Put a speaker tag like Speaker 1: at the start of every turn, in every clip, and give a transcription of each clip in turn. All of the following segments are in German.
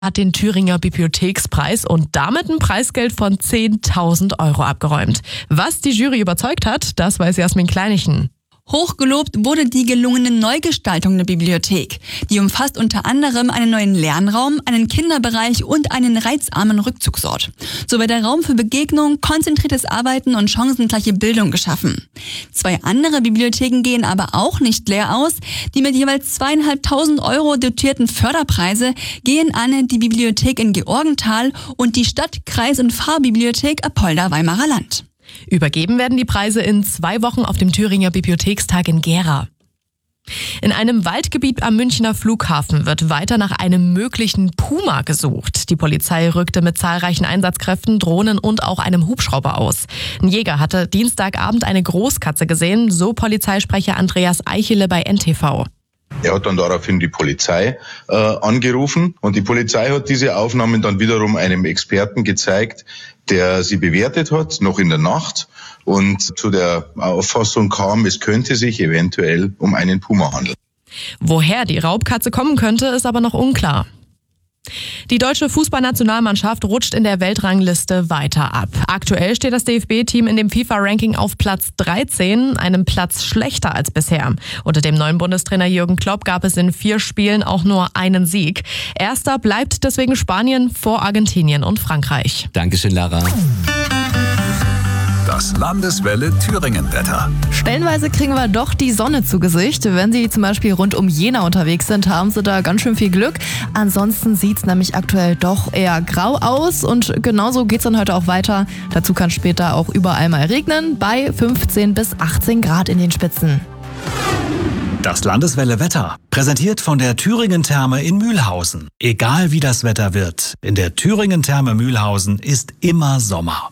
Speaker 1: Hat den Thüringer Bibliothekspreis und damit ein Preisgeld von 10.000 Euro abgeräumt. Was die Jury überzeugt hat, das weiß Jasmin Kleinichen.
Speaker 2: Hochgelobt wurde die gelungene Neugestaltung der Bibliothek. Die umfasst unter anderem einen neuen Lernraum, einen Kinderbereich und einen reizarmen Rückzugsort. So wird der Raum für Begegnung, konzentriertes Arbeiten und chancengleiche Bildung geschaffen. 2 andere Bibliotheken gehen aber auch nicht leer aus. Die mit jeweils 2.500 Euro dotierten Förderpreise gehen an die Bibliothek in Georgenthal und die Stadt-, Kreis- und Pfarrbibliothek Apolda-Weimarer Land.
Speaker 1: Übergeben werden die Preise in 2 Wochen auf dem Thüringer Bibliothekstag in Gera. In einem Waldgebiet am Münchner Flughafen wird weiter nach einem möglichen Puma gesucht. Die Polizei rückte mit zahlreichen Einsatzkräften, Drohnen und auch einem Hubschrauber aus. Ein Jäger hatte Dienstagabend eine Großkatze gesehen, so Polizeisprecher Andreas Eichele bei NTV.
Speaker 3: Er hat dann daraufhin die Polizei angerufen und die Polizei hat diese Aufnahmen dann wiederum einem Experten gezeigt, der sie bewertet hat, noch in der Nacht, und zu der Auffassung kam, es könnte sich eventuell um einen Puma handeln.
Speaker 1: Woher die Raubkatze kommen könnte, ist aber noch unklar. Die deutsche Fußballnationalmannschaft rutscht in der Weltrangliste weiter ab. Aktuell steht das DFB-Team in dem FIFA-Ranking auf Platz 13, einem Platz schlechter als bisher. Unter dem neuen Bundestrainer Jürgen Klopp gab es in 4 Spielen auch nur einen Sieg. Erster bleibt deswegen Spanien vor Argentinien und Frankreich.
Speaker 4: Dankeschön, Lara.
Speaker 5: Das Landeswelle Thüringen-Wetter.
Speaker 6: Stellenweise kriegen wir doch die Sonne zu Gesicht. Wenn Sie zum Beispiel rund um Jena unterwegs sind, haben Sie da ganz schön viel Glück. Ansonsten sieht es nämlich aktuell doch eher grau aus und genauso geht es dann heute auch weiter. Dazu kann später auch überall mal regnen, bei 15 bis 18 Grad in den Spitzen.
Speaker 5: Das Landeswelle Wetter, präsentiert von der Thüringen Therme in Mühlhausen. Egal wie das Wetter wird, in der Thüringen Therme Mühlhausen ist immer Sommer.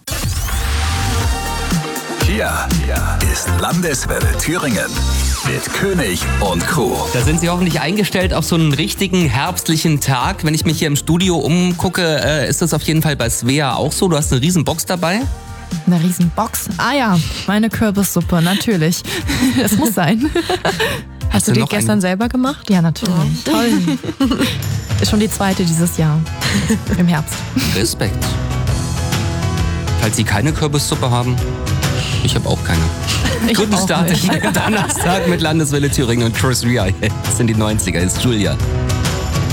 Speaker 5: Hier ist Landeswelle Thüringen mit König und Co.
Speaker 4: Da sind Sie hoffentlich eingestellt auf so einen richtigen herbstlichen Tag. Wenn ich mich hier im Studio umgucke, ist das auf jeden Fall bei Svea auch so. Du hast eine riesen Box dabei.
Speaker 6: Eine riesen Box? Ah ja, meine Kürbissuppe, natürlich. Das muss sein.
Speaker 1: Hast du die gestern selber gemacht?
Speaker 6: Ja, natürlich.
Speaker 1: Oh, toll.
Speaker 6: Ist schon die 2. dieses Jahr. Im Herbst.
Speaker 4: Respekt. Falls Sie keine Kürbissuppe haben, ich habe auch keine. Guten Start in den Donnerstag mit Landeswelle Thüringen und Chris Ria. Das sind die 90er, ist Julia.